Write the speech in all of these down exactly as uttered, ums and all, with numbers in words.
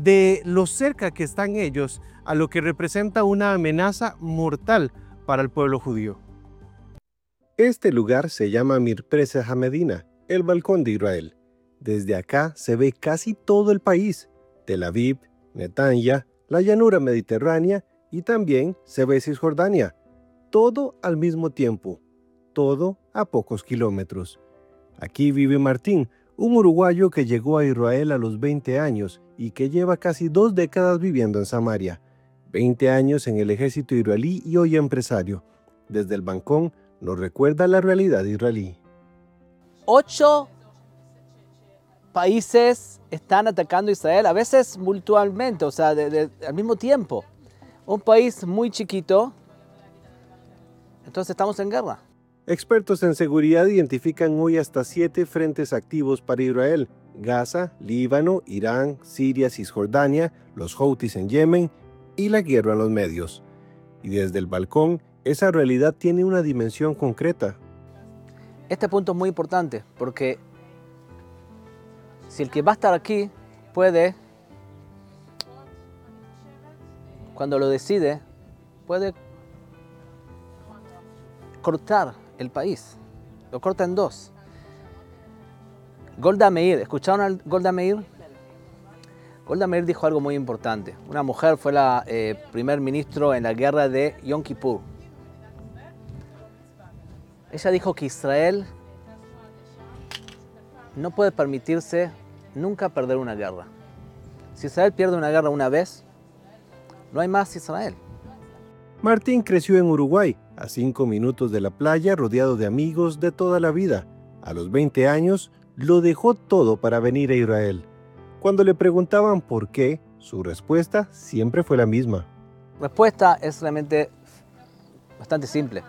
de lo cerca que están ellos a lo que representa una amenaza mortal para el pueblo judío. Este lugar se llama Mirpresa Hamedina, el balcón de Israel. Desde acá se ve casi todo el país, Tel Aviv, Netanya, la llanura mediterránea y también se ve Cisjordania. Todo al mismo tiempo, todo a pocos kilómetros. Aquí vive Martín, un uruguayo que llegó a Israel a los veinte años y que lleva casi dos décadas viviendo en Samaria. veinte años en el ejército israelí y hoy empresario. Desde el balcón nos recuerda la realidad israelí. Ocho países están atacando a Israel, a veces mutuamente, o sea, de, de, al mismo tiempo. Un país muy chiquito, entonces estamos en guerra. Expertos en seguridad identifican hoy hasta siete frentes activos para Israel: Gaza, Líbano, Irán, Siria, Cisjordania, los Houthis en Yemen y la guerra en los medios. Y desde el balcón, esa realidad tiene una dimensión concreta. Este punto es muy importante porque si el que va a estar aquí puede, cuando lo decide, puede cortar el país. Lo corta en dos. Golda Meir, ¿escucharon a Golda Meir? Golda Meir dijo algo muy importante. Una mujer fue la eh, primer ministro en la guerra de Yom Kippur. Ella dijo que Israel no puede permitirse nunca perder una guerra. Si Israel pierde una guerra una vez, no hay más Israel. Martín creció en Uruguay, a cinco minutos de la playa, rodeado de amigos de toda la vida. A los veinte años, lo dejó todo para venir a Israel. Cuando le preguntaban por qué, su respuesta siempre fue la misma. La respuesta es realmente bastante simple.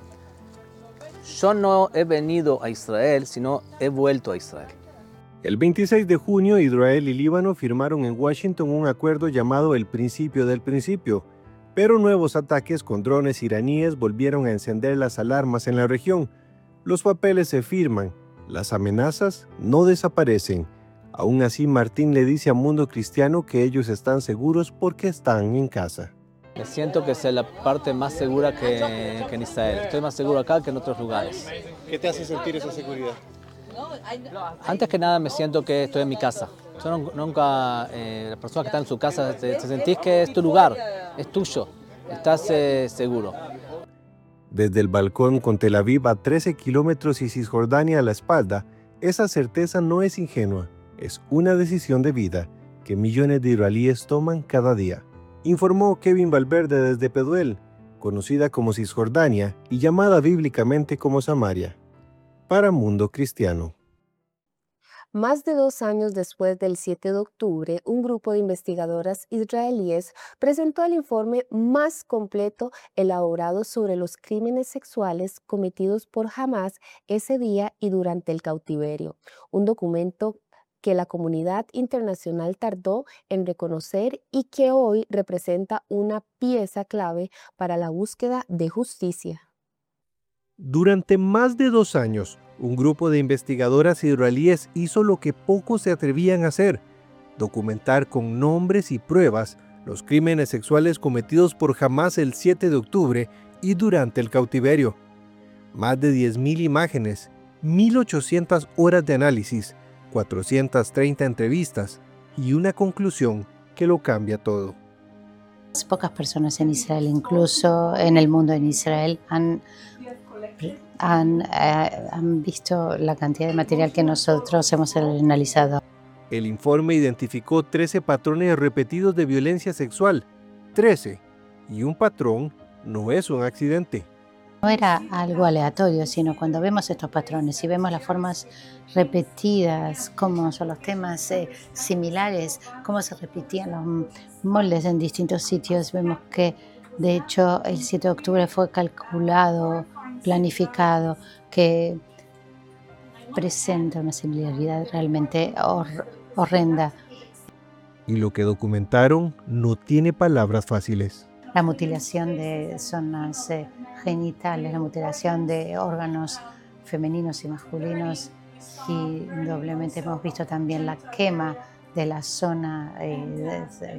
Yo no he venido a Israel, sino he vuelto a Israel. El veintiséis de junio, Israel y Líbano firmaron en Washington un acuerdo llamado el Principio del Principio, pero nuevos ataques con drones iraníes volvieron a encender las alarmas en la región. Los papeles se firman, las amenazas no desaparecen. Aún así, Martín le dice a Mundo Cristiano que ellos están seguros porque están en casa. Me siento que es la parte más segura que, que en Israel. Estoy más seguro acá que en otros lugares. ¿Qué te hace sentir esa seguridad? Antes que nada me siento que estoy en mi casa. Yo no, nunca, eh, las personas que están en su casa, te, te sentís que es tu lugar, es tuyo, estás eh, seguro. Desde el balcón con Tel Aviv a trece kilómetros y Cisjordania a la espalda, esa certeza no es ingenua, es una decisión de vida que millones de israelíes toman cada día. Informó Kevin Valverde desde Peduel, conocida como Cisjordania y llamada bíblicamente como Samaria. Para Mundo Cristiano. Más de dos años después del siete de octubre, un grupo de investigadoras israelíes presentó el informe más completo elaborado sobre los crímenes sexuales cometidos por Hamás ese día y durante el cautiverio, un documento que la comunidad internacional tardó en reconocer y que hoy representa una pieza clave para la búsqueda de justicia. Durante más de dos años, un grupo de investigadoras israelíes hizo lo que pocos se atrevían a hacer: documentar con nombres y pruebas los crímenes sexuales cometidos por Hamás el siete de octubre y durante el cautiverio. Más de diez mil imágenes, mil ochocientas horas de análisis, cuatrocientas treinta entrevistas y una conclusión que lo cambia todo. Pocas personas en Israel, incluso en el mundo en Israel, han, han, eh, han visto la cantidad de material que nosotros hemos analizado. El informe identificó trece patrones repetidos de violencia sexual. trece. Y un patrón no es un accidente. No era algo aleatorio, sino cuando vemos estos patrones y vemos las formas repetidas, cómo son los temas eh, similares, cómo se repetían los moldes en distintos sitios, vemos que de hecho el siete de octubre fue calculado, planificado, que presenta una similaridad realmente hor- horrenda. Y lo que documentaron no tiene palabras fáciles. La mutilación de zonas eh, genitales, la mutilación de órganos femeninos y masculinos, y doblemente hemos visto también la quema de la zona eh, de-